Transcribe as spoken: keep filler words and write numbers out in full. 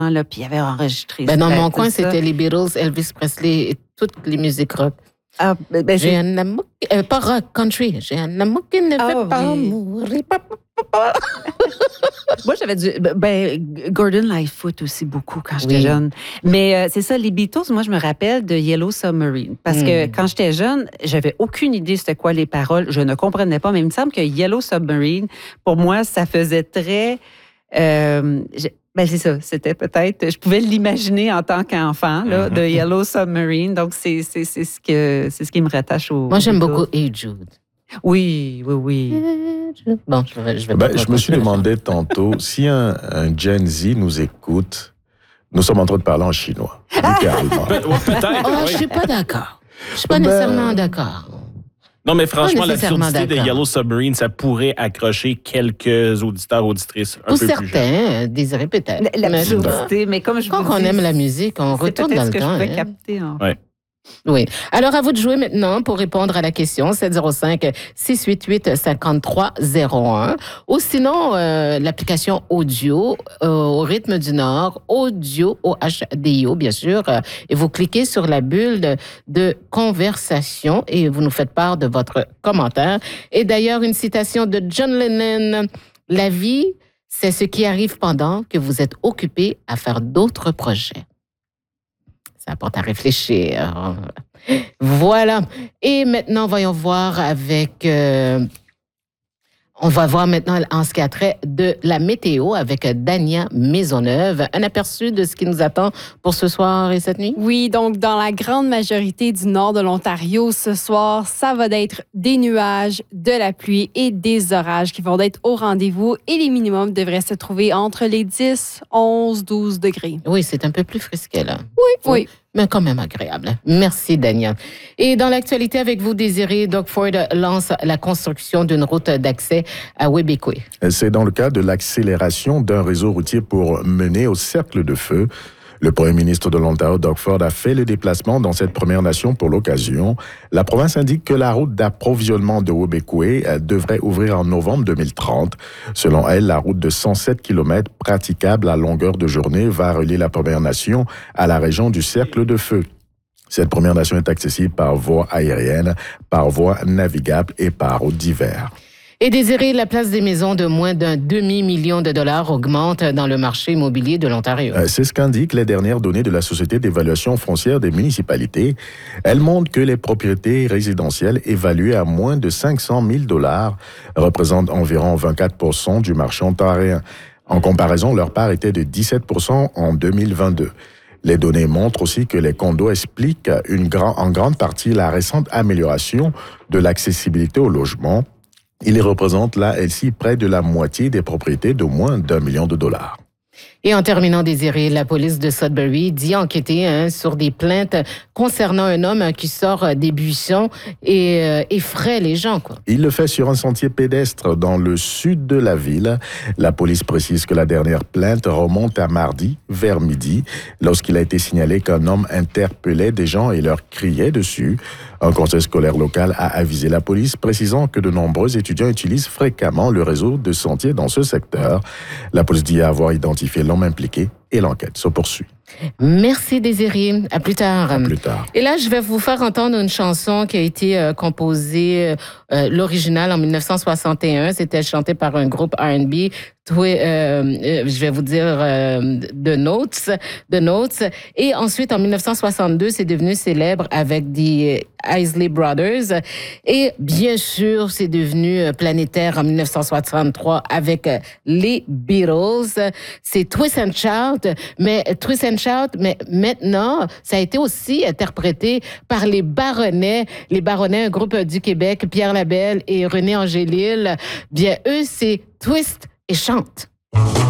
là, puis il avait enregistré Ben, ça. dans mon tout coin, ça. c'était les Beatles, Elvis Presley et toutes les musiques rock. Ah, ben, ben, J'ai j'ai... un amour, euh, pas rock, country. J'ai un amour qui ne Ah, fait pas oui. mourir. Moi, j'avais du... Ben, Gordon Lightfoot aussi beaucoup quand j'étais Oui. jeune. Mais euh, c'est ça, les Beatles, moi, je me rappelle de Yellow Submarine. Parce que Mm. quand j'étais jeune, j'avais aucune idée c'était quoi les paroles. Je ne comprenais pas. Mais il me semble que Yellow Submarine, pour moi, ça faisait très... Euh, j'ai- ben c'est ça, c'était peut-être... Je pouvais l'imaginer en tant qu'enfant, là, Mhm. de Yellow Submarine. Donc, c'est, c'est, c'est, ce, que, c'est ce qui me rattache au... Moi, j'aime aux beaucoup Beatles. Hey Jude. Oui, oui, oui. Bon, je vais, je vais Ben, pas je me suis continuer. demandé tantôt, si un, un Gen Z nous écoute, nous sommes en train de parler en chinois, littéralement. Pe- ouais, peut-être, Oh, je oui. suis pas d'accord. Je suis pas Ben- nécessairement d'accord. Non, mais franchement, Pas nécessairement l'absurdité de d'accord. Yellow Submarine, ça pourrait accrocher quelques auditeurs, auditrices un Pour peu plus jeunes. certains, Désiré peut-être. Mais L'absurdité, mais comme je quand vous on dis, aime la musique, on c'est retourne peut-être dans ce le que temps. je pouvais hein. capter. En... Ouais. Oui. Alors, à vous de jouer maintenant pour répondre à la question sept zéro cinq, six huit huit, cinq trois zéro un ou sinon euh, l'application audio euh, au rythme du Nord, audio, O H D I O, bien sûr, euh, et vous cliquez sur la bulle de, de conversation et vous nous faites part de votre commentaire. Et d'ailleurs, une citation de John Lennon, « La vie, c'est ce qui arrive pendant que vous êtes occupé à faire d'autres projets. » Ça apporte à réfléchir. Voilà. Et maintenant, voyons voir avec... euh, on va voir maintenant en ce qui a trait de la météo avec Dania Maisonneuve. Un aperçu de ce qui nous attend pour ce soir et cette nuit? Oui, donc dans la grande majorité du nord de l'Ontario, ce soir, ça va être des nuages, de la pluie et des orages qui vont être au rendez-vous et les minimums devraient se trouver entre les dix, onze, douze degrés. Oui, c'est un peu plus frisquet, là. Oui, oui. Mais quand même agréable. Merci, Dania. Et dans l'actualité avec vous, Désiré, Doug Ford lance la construction d'une route d'accès à Wébécoé. C'est dans le cadre de l'accélération d'un réseau routier pour mener au cercle de feu. Le premier ministre de l'Ontario, Doug Ford, a fait le déplacement dans cette Première Nation pour l'occasion. La province indique que la route d'approvisionnement de Wébécoé devrait ouvrir en novembre deux mille trente. Selon elle, la route de cent sept kilomètres praticable à longueur de journée va relier la Première Nation à la région du cercle de feu. Cette Première Nation est accessible par voie aérienne, par voie navigable et par route d'hiver. Et Désiré, la place des maisons de moins d'un demi-million de dollars augmente dans le marché immobilier de l'Ontario. Euh, C'est ce qu'indiquent les dernières données de la Société d'évaluation foncière des municipalités. Elles montrent que les propriétés résidentielles évaluées à moins de cinq cent mille dollars représentent environ vingt-quatre pour cent du marché ontarien. En comparaison, leur part était de dix-sept pour cent en deux mille vingt-deux. Les données montrent aussi que les condos expliquent une grand, en grande partie la récente amélioration de l'accessibilité au logement. Ils représentent là, aussi près de la moitié des propriétés de moins d'un million de dollars. Et en terminant, Désiré, la police de Sudbury dit enquêter hein, sur des plaintes concernant un homme qui sort des buissons et euh, effraie les gens, quoi. Il le fait sur un sentier pédestre dans le sud de la ville. La police précise que la dernière plainte remonte à mardi, vers midi, lorsqu'il a été signalé qu'un homme interpellait des gens et leur criait dessus. Un conseil scolaire local a avisé la police, précisant que de nombreux étudiants utilisent fréquemment le réseau de sentiers dans ce secteur. La police dit avoir identifié l'homme impliqué et l'enquête se poursuit. Merci, Désiré. À plus tard. À plus tard. Et là, je vais vous faire entendre une chanson qui a été euh, composée, euh, l'original en dix-neuf cent soixante et un. C'était chanté par un groupe R and B. Twi- euh, euh, je vais vous dire euh, The Notes, The Notes. Et ensuite, en dix-neuf cent soixante-deux, c'est devenu célèbre avec des Isley Brothers. Et bien sûr, c'est devenu euh, planétaire en dix-neuf cent soixante-trois avec euh, les Beatles. C'est Twist and Shout, mais Twist and Shout, mais maintenant, ça a été aussi interprété par les Baronnets. Les Baronnets, un groupe du Québec, Pierre Labelle et René Angélil. Bien, eux, c'est Twist et chante.